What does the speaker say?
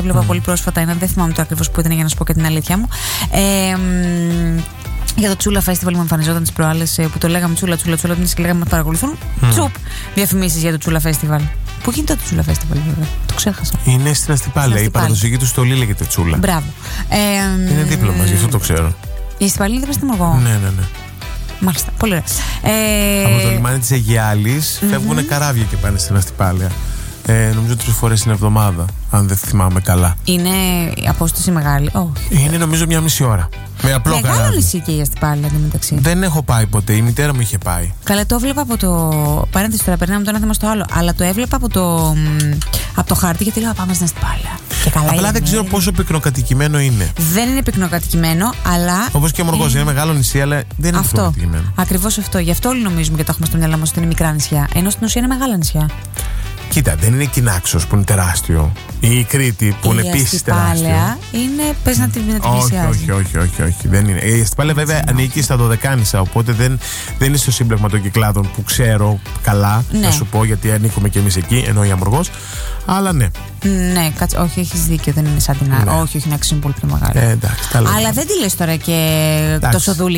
έβλεπα πολύ πρόσφατα ένα, δεν θυμάμαι το ακριβώς που ήταν για να σου πω και την αλήθεια μου. Για το Τσούλα Festival μου εμφανιζόταν τις προάλλες που το λέγαμε Τσούλα, και λέγαμε να παρακολουθούν. Τσουπ! Διαφημίσεις για το Τσούλα Festival. Πού γίνεται το Τσούλα Festival, βέβαια. Το ξέχασα. Είναι στην Αστυπάλαια. Η παραδοσιακή του στολή λέγεται Τσούλα. Μπράβο. Είναι δίπλα μας, γι' αυτό το ξέρω. Η Αστυπάλαια είναι δίπλα στην Μοργό. Ναι. Μάλιστα, πολύ ωραία. Από το λιμάνι της Αιγιάλης φεύγουν καράβια και πάνε στην Αστυπάλαια. Νομίζω 3 φορές την εβδομάδα, αν δεν θυμάμαι καλά. Είναι η απόσταση μεγάλη? Όχι. Είναι νομίζω 1,5 ώρα. Με απλό καράβι. Μεγάλο νησί και η Αστυπάλαια εντωμεταξύ. Δεν έχω πάει ποτέ. Η μητέρα μου είχε πάει. Καλά, το έβλεπα από το. Παρένθεση τώρα, περνάμε το ένα θέμα στο άλλο. Αλλά το έβλεπα από το χάρτη γιατί λέω πάμε στην Αστυπάλαια. Απλά δεν ξέρω πόσο πυκνοκατοικημένο είναι. Δεν είναι πυκνοκατοικημένο, αλλά. Όπως και ο Μοργός, είναι μεγάλο νησί, αλλά δεν είναι πυκνοκατοικημένο. Ακριβώς αυτό. Γι' αυτό όλοι νομίζουμε και το έχουμε στο μυαλό μας ότι είναι μικρά νησιά. Ενώ στην ουσία είναι μεγάλα νησιά. Κοίτα, δεν είναι η Κινάξος που είναι τεράστιο, ή η Κρήτη που είναι επίσης τεράστιο. Είναι, πες να την πλησιάζει. Όχι, δεν είναι. Η Αστυπάλαια βέβαια ανήκει στα Δωδεκάνησα, οπότε δεν είναι στο σύμπλεγμα των Κυκλάδων που ξέρω καλά, να σου πω, γιατί ανήκουμε κι εμείς εκεί, ενώ η Αμοργός. Αλλά ναι. Ναι, κάτσε, όχι, έχεις δίκιο, δεν είναι σαν την άλλη. Όχι, να είναι πολύ πιο μεγάλη. Εντάξει, αλλά δεν τη λες τώρα και τόσο δούλη